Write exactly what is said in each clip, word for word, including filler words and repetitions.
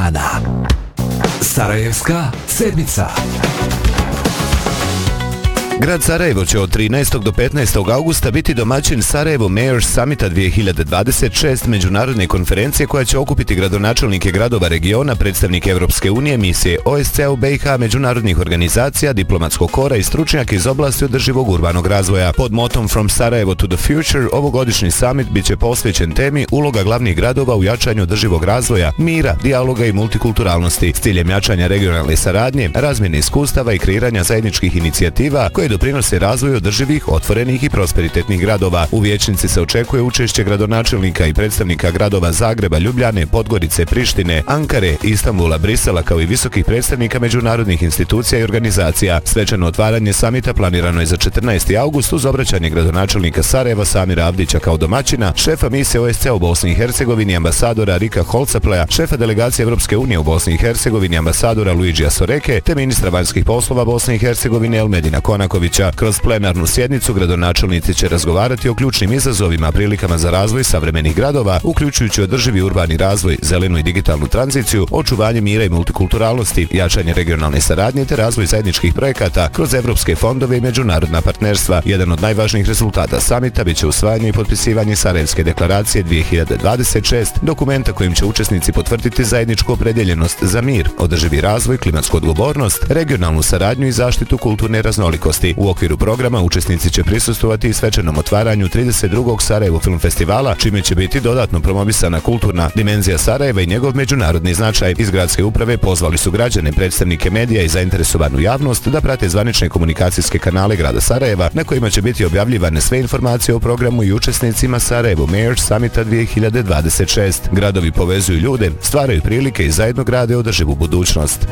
dana. Sarajevska sedmica. Grad Sarajevo će od trinaestog do petnaestog augusta biti domaćin Sarajevo Mayors Summita dvije hiljade dvadeset šest, međunarodne konferencije koja će okupiti gradonačelnike gradova regiona, predstavnike Evropske unije, misije O S C E u B i H, međunarodnih organizacija, diplomatskog kora i stručnjaka iz oblasti održivog urbanog razvoja. Pod motom From Sarajevo to the Future, ovogodišnji summit biće posvećen temi uloga glavnih gradova u jačanju održivog razvoja, mira, dijaloga i multikulturalnosti s ciljem jačanja regionalne saradnje, razmjene iskustava i kreiranja zajedničkih inicijativa koje doprinose razvoju održivih, otvorenih i prosperitetnih gradova. U vijećnici se očekuje učešće gradonačelnika i predstavnika gradova Zagreba, Ljubljane, Podgorice, Prištine, Ankare, Istanbula, Brisela kao i visokih predstavnika međunarodnih institucija i organizacija. Svečano otvaranje samita planirano je za četrnaesti august uz obraćanje gradonačelnika Sarajeva Samira Avdića kao domaćina, šefa misije O S C E u Bosni i Hercegovini ambasadora Rika Holcepleja, šefa delegacije Evropske unije u Bosni i Hercegovini ambasadora Luigija Soreke te ministra vanjskih poslova Bosne i Hercegovine Elmedina Konakovića. Kroz plenarnu sjednicu gradonačelnici će razgovarati o ključnim izazovima, prilikama za razvoj savremenih gradova, uključujući održivi urbani razvoj, zelenu i digitalnu tranziciju, očuvanje mira i multikulturalnosti, jačanje regionalne saradnje te razvoj zajedničkih projekata kroz evropske fondove i međunarodna partnerstva. Jedan od najvažnijih rezultata samita biće usvajanje i potpisivanje Sarajevske deklaracije dvije hiljade dvadeset šest, dokumenta kojim će učesnici potvrditi zajedničku opredjeljenost za mir, održivi razvoj, klimatsku odgovornost, regionalnu saradnju i zaštitu kulturne raznolikosti. U okviru programa učesnici će prisustvovati i svečanom otvaranju trideset drugog Sarajevo Film Festivala, čime će biti dodatno promovisana kulturna dimenzija Sarajeva i njegov međunarodni značaj. Iz gradske uprave pozvali su građane, predstavnike medija i zainteresovanu javnost da prate zvanične komunikacijske kanale grada Sarajeva, na kojima će biti objavljivane sve informacije o programu i učesnicima Sarajevo Mayors Summita dvije hiljade dvadeset šest. Gradovi povezuju ljude, stvaraju prilike i zajedno grade održivu budućnost.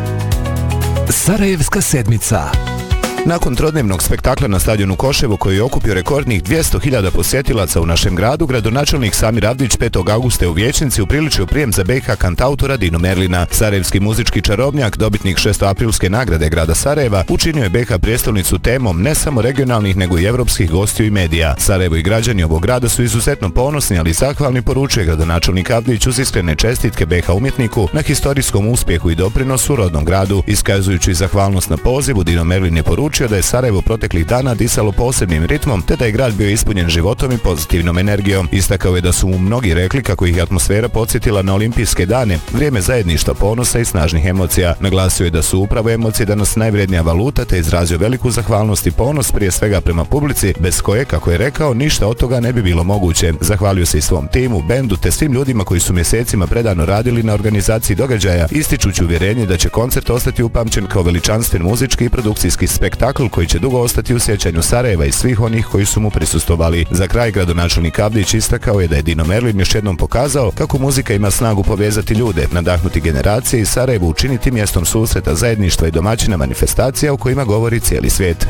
Sarajevska sedmica. Nakon trodnevnog spektakla na stadionu Koševo koji je okupio rekordnih dvjesto hiljada posjetilaca u našem gradu, gradonačelnik Samir Avdić petog augusta u vijećnici upriličio prijem za B i H kantautora Dino Merlina. Sarajevski muzički čarobnjak, dobitnik šestoaprilske nagrade grada Sarajeva, učinio je B i H prijestolnicu temom ne samo regionalnih nego i evropskih gostiju i medija. Sarajevo i građani ovog grada su izuzetno ponosni, ali zahvalni, poručuje gradonačelnik Avdić uz iskrene čestitke B i H umjetniku na historijskom uspjehu i doprinosu rodnom gradu. Iskazujući zahvalnost na pozivu, Dino Merlin je poručio da je Sarajevo proteklih dana disalo posebnim ritmom, te da je grad bio ispunjen životom i pozitivnom energijom. Istakao je da su mu mnogi rekli kako ih je atmosfera podsjetila na olimpijske dane, vrijeme zajedništva, ponosa i snažnih emocija. Naglasio je da su upravo emocije danas najvrednija valuta, te izrazio veliku zahvalnost i ponos prije svega prema publici, bez koje, kako je rekao, ništa od toga ne bi bilo moguće. Zahvalio se i svom timu, bendu te svim ljudima koji su mjesecima predano radili na organizaciji događaja, ističući uvjerenje da će koncert ostati upamćen kao veličanstven muzički i produkcijski spektakl koji će dugo ostati u sjećanju Sarajeva i svih onih koji su mu prisustovali. Za kraj gradonačelnik Avdić istakao je da je Dino Merlin još jednom pokazao kako muzika ima snagu povezati ljude, nadahnuti generacije i Sarajevo učiniti mjestom susreta, zajedništva i domaćina manifestacija o kojima govori cijeli svijet.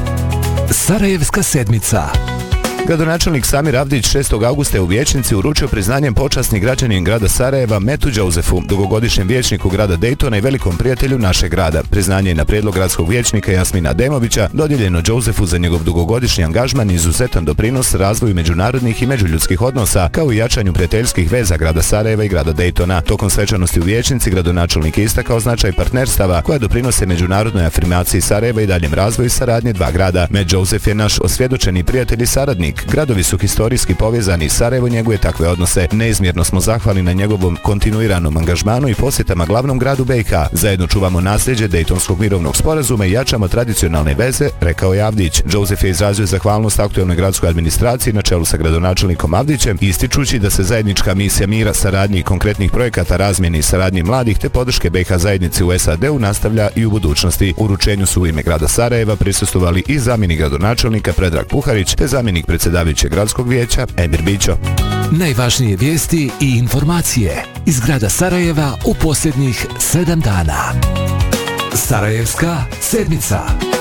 Sarajevska sedmica. Gradonačelnik Samir Avdić šestog augusta je u vijećnici uručio priznanjem počasni građanin grada Sarajeva Metu Josefu, dugogodišnjem vijećniku grada Daytona i velikom prijatelju našeg grada. Priznanje je na prijedlog gradskog vijećnika Jasmina Ademovića dodijeljeno Josefu za njegov dugogodišnji angažman i izuzetan doprinos razvoju međunarodnih i međuljudskih odnosa, kao i jačanju prijateljskih veza grada Sarajeva i grada Daytona. Tokom svečanosti u vijećnici gradonačelnik je istakao značaj partnerstava koja doprinose međunarodnoj afirmaciji Sarajeva i daljem razvoju saradnje dva grada. Met Josef je naš osvjedočeni prijatelj i saradnik. Gradovi su historijski povezani, Sarajevo njeguje takve odnose. Neizmjerno smo zahvalni na njegovom kontinuiranom angažmanu i posjetama glavnom gradu B i H. Zajedno čuvamo nasljeđe Dejtonskog mirovnog sporazuma i jačamo tradicionalne veze, rekao je Avdić. Josef je izrazio zahvalnost aktualnoj gradskoj administraciji na čelu sa gradonačelnikom Avdićem, ističući da se zajednička misija mira, saradnje i konkretnih projekata razmjene i saradnje mladih te podrške B i H zajednici u S A D-u nastavlja i u budućnosti. U uručenju su u ime grada Sarajeva prisustvovali i zamjenik gradonačelnika Predrag Puharić te zamjenik predsjedavajućeg gradskog vijeća Emir Bićo. Najvažnije vijesti i informacije iz grada Sarajeva u posljednjih sedam dana. Sarajevska sedmica.